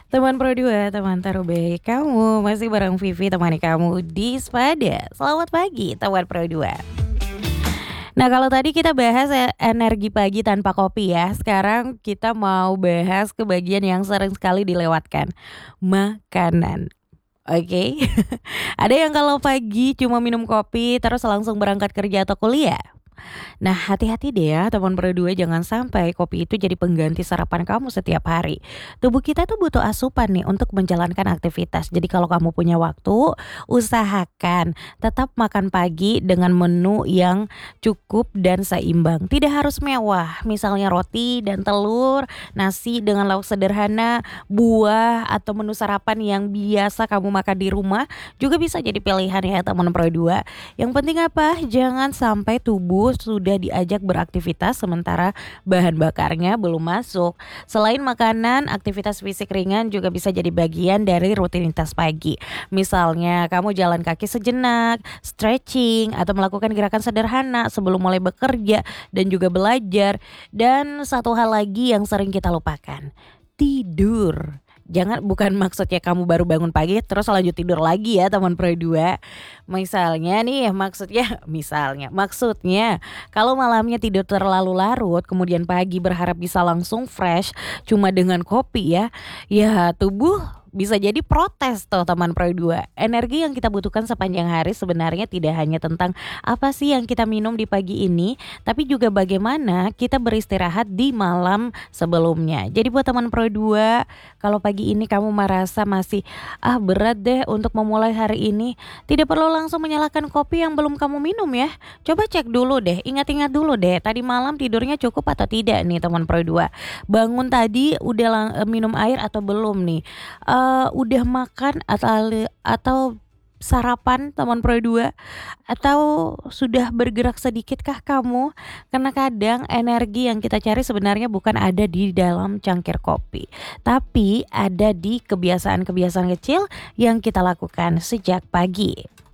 Teman Pro 2, teman terbaik kamu, masih bareng Vivi temani kamu di Spada. Selamat pagi teman Pro 2. Nah, kalau tadi kita bahas energi pagi tanpa kopi ya. Sekarang kita mau bahas ke bagian yang sering sekali dilewatkan, makanan. Oke. Ada yang kalau pagi cuma minum kopi terus langsung berangkat kerja atau kuliah. Nah, hati-hati deh ya teman berdua, jangan sampai kopi itu jadi pengganti sarapan kamu setiap hari. Tubuh kita tuh butuh asupan nih untuk menjalankan aktivitas. Jadi kalau kamu punya waktu, usahakan tetap makan pagi dengan menu yang cukup dan seimbang. Tidak harus mewah, misalnya roti dan telur, nasi dengan lauk sederhana, buah atau menu sarapan yang biasa kamu makan di rumah juga bisa jadi pilihan ya teman berdua. Yang penting apa? Jangan sampai tubuh sudah diajak beraktivitas sementara bahan bakarnya belum masuk. Selain makanan, aktivitas fisik ringan juga bisa jadi bagian dari rutinitas pagi. Misalnya kamu jalan kaki sejenak, stretching, atau melakukan gerakan sederhana sebelum mulai bekerja dan juga belajar. Dan satu hal lagi yang sering kita lupakan, tidur. Bukan maksudnya kamu baru bangun pagi terus lanjut tidur lagi ya teman Pro 2. Maksudnya kalau malamnya tidur terlalu larut kemudian pagi berharap bisa langsung fresh cuma dengan kopi ya. Ya tubuh bisa jadi protes tuh teman Pro 2. Energi yang kita butuhkan sepanjang hari sebenarnya tidak hanya tentang apa sih yang kita minum di pagi ini, tapi juga bagaimana kita beristirahat di malam sebelumnya. Jadi buat teman Pro 2, kalau pagi ini kamu merasa masih berat deh untuk memulai hari ini, tidak perlu langsung menyalakan kopi yang belum kamu minum ya. Coba cek dulu deh, ingat-ingat dulu deh tadi malam tidurnya cukup atau tidak nih teman Pro 2. Bangun tadi udah minum air atau belum nih? Udah makan atau sarapan teman Pro 2, atau sudah bergerak sedikitkah kamu? Karena kadang energi yang kita cari sebenarnya bukan ada di dalam cangkir kopi, tapi ada di kebiasaan-kebiasaan kecil yang kita lakukan sejak pagi.